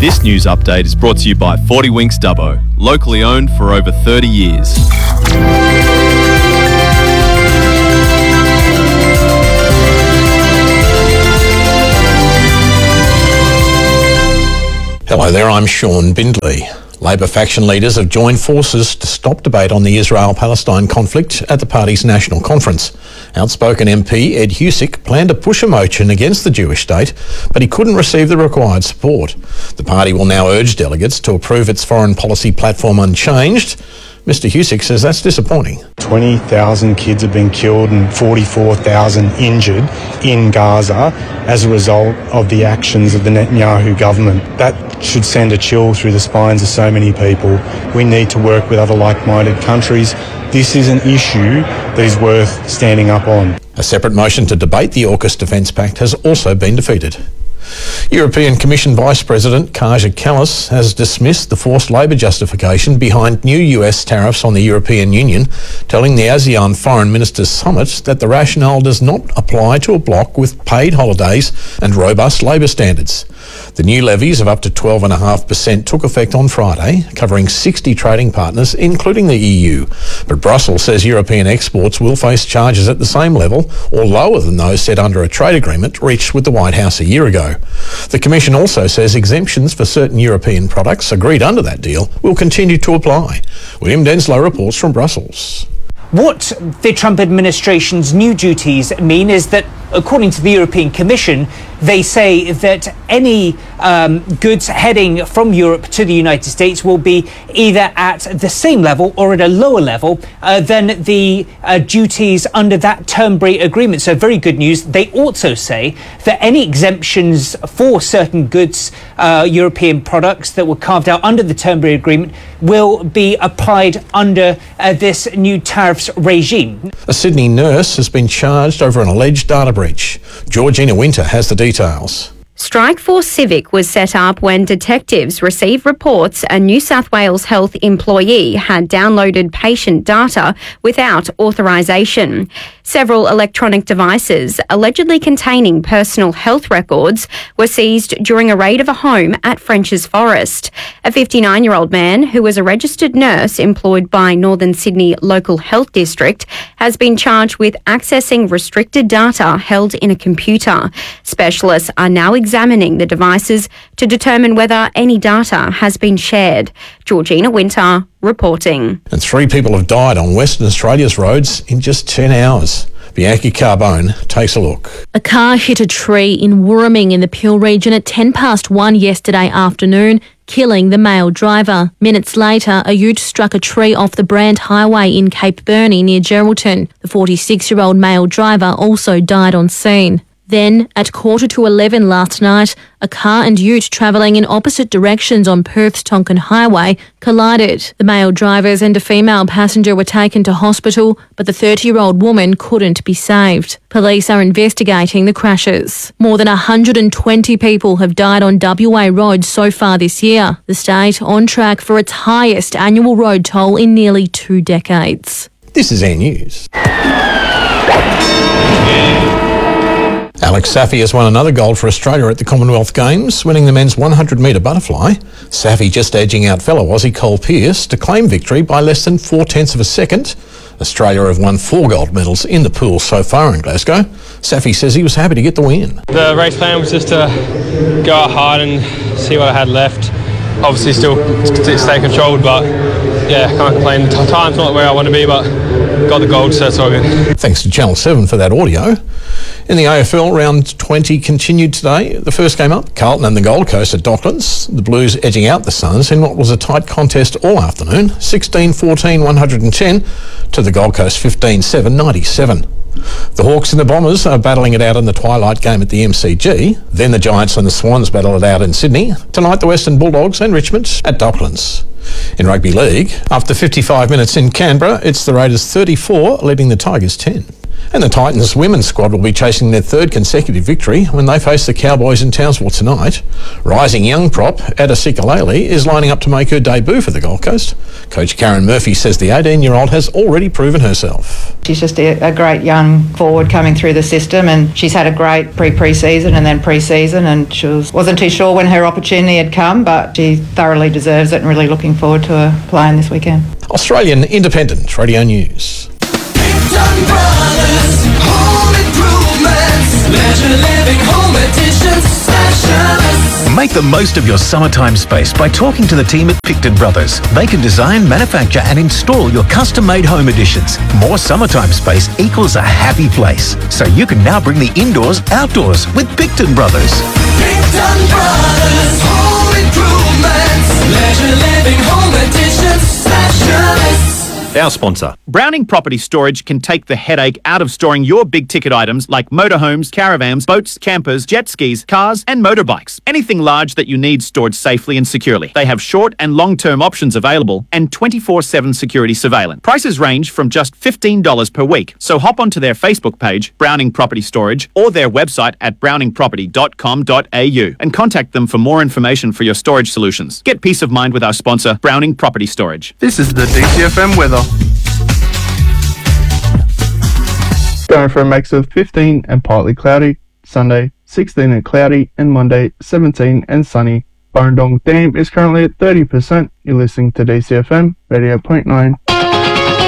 This news update is brought to you by 40 Winks Dubbo, locally owned for over 30 years. Hello there, I'm Sean Bindley. Labor faction leaders have joined forces to stop debate on the Israel-Palestine conflict at the party's national conference. Outspoken MP Ed Husic planned to push a motion against the Jewish state, but he couldn't receive the required support. The party will now urge delegates to approve its foreign policy platform unchanged. Mr Husic says that's disappointing. 20,000 kids have been killed and 44,000 injured in Gaza as a result of the actions of the Netanyahu government. That should send a chill through the spines of so many people. We need to work with other like-minded countries. This is an issue that is worth standing up on. A separate motion to debate the AUKUS Defence Pact has also been defeated. European Commission Vice President Kaja Kallas has dismissed the forced labour justification behind new US tariffs on the European Union, telling the ASEAN Foreign Ministers Summit that the rationale does not apply to a bloc with paid holidays and robust labour standards. The new levies of up to 12.5% took effect on Friday, covering 60 trading partners, including the EU. But Brussels says European exports will face charges at the same level or lower than those set under a trade agreement reached with the White House a year ago. The Commission also says exemptions for certain European products agreed under that deal will continue to apply. William Denslow reports from Brussels. What the Trump administration's new duties mean is that, according to the European Commission, they say that any goods heading from Europe to the United States will be either at the same level or at a lower level than the duties under that Turnberry agreement. So very good news. They also say that any exemptions for certain goods, European products that were carved out under the Turnberry agreement will be applied under this new tariffs regime. A Sydney nurse has been charged over an alleged data breach. Georgina Winter has the details. Strikeforce Civic was set up when detectives received reports a New South Wales health employee had downloaded patient data without authorisation. Several electronic devices allegedly containing personal health records were seized during a raid of a home at Frenchs Forest. A 59-year-old man who was a registered nurse employed by Northern Sydney Local Health District has been charged with accessing restricted data held in a computer. Specialists are now examining the devices to determine whether any data has been shared. Georgina Winter reporting. And 3 people have died on Western Australia's roads in just 10 hours. Bianchi Carbone takes a look. A car hit a tree in Wooraming in the Peel region at 1:10 yesterday afternoon, killing the male driver. Minutes later, a ute struck a tree off the Brand Highway in Cape Burney near Geraldton. The 46-year-old male driver also died on scene. Then, at 11:15 last night, a car and ute travelling in opposite directions on Perth's Tonkin Highway collided. The male drivers and a female passenger were taken to hospital, but the 30-year-old woman couldn't be saved. Police are investigating the crashes. More than 120 people have died on WA roads so far this year. The state on track for its highest annual road toll in nearly 2 decades. This is Air News. Alex Saffy has won another gold for Australia at the Commonwealth Games, winning the men's 100-metre butterfly. Saffy just edging out fellow Aussie Cole Pearce to claim victory by less than 0.4 of a second. Australia have won 4 gold medals in the pool so far in Glasgow. Saffy says he was happy to get the win. The race plan was just to go out hard and see what I had left. Obviously still stay controlled, but yeah, can't complain. Time's not where I want to be, but got the gold, so it's all good. Thanks to Channel 7 for that audio. In the AFL, round 20 continued today. The first game up, Carlton and the Gold Coast at Docklands. The Blues edging out the Suns in what was a tight contest all afternoon, 16-14, 110 to the Gold Coast 15-7, 97. The Hawks and the Bombers are battling it out in the twilight game at the MCG. Then the Giants and the Swans battle it out in Sydney. Tonight the Western Bulldogs and Richmond at Docklands. In rugby league, after 55 minutes in Canberra, it's the Raiders 34 leading the Tigers 10. And the Titans women's squad will be chasing their third consecutive victory when they face the Cowboys in Townsville tonight. Rising young prop Ada Sikalele is lining up to make her debut for the Gold Coast. Coach Karen Murphy says the 18-year-old has already proven herself. She's just a great young forward coming through the system, and she's had a great pre-season and then pre-season, and she wasn't too sure when her opportunity had come, but she thoroughly deserves it and really looking forward to her playing this weekend. Australian Independent Radio News. Brothers, home improvements, leisure living, home additions, specialists. Make the most of your summertime space by talking to the team at Picton Brothers. They can design, manufacture and install your custom-made home additions. More summertime space equals a happy place. So you can now bring the indoors outdoors with Picton Brothers. Picton Brothers, home improvements, leisure living, home additions, specialists. Our sponsor. Browning Property Storage can take the headache out of storing your big-ticket items like motorhomes, caravans, boats, campers, jet skis, cars and motorbikes. Anything large that you need stored safely and securely. They have short and long-term options available and 24/7 security surveillance. Prices range from just $15 per week. So hop onto their Facebook page, Browning Property Storage, or their website at browningproperty.com.au and contact them for more information for your storage solutions. Get peace of mind with our sponsor, Browning Property Storage. This is the DCFM weather. Going for a max of 15 and partly cloudy. Sunday, 16 and cloudy, and Monday, 17 and sunny. Burrendong Dam is currently at 30%. You're listening to DCFM, Radio.9.